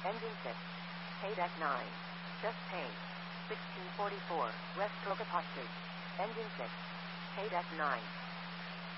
Engine 6. Paid at 9. Just paid. 1644. West Tokapostu. Engine 6. Paid at 9.